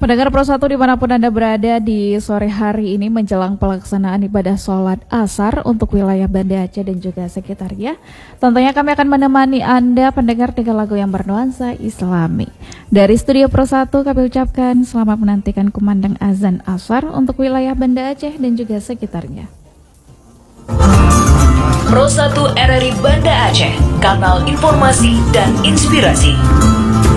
Pendengar Pro 1 dimanapun Anda berada di sore hari ini menjelang pelaksanaan ibadah sholat asar untuk wilayah Banda Aceh dan juga sekitarnya. Tentunya kami akan menemani Anda pendengar 3 lagu yang bernuansa Islami. Dari Studio Pro 1 kami ucapkan selamat menantikan kumandang azan asar untuk wilayah Banda Aceh dan juga sekitarnya. Pro 1 RRI Banda Aceh, kanal informasi dan inspirasi.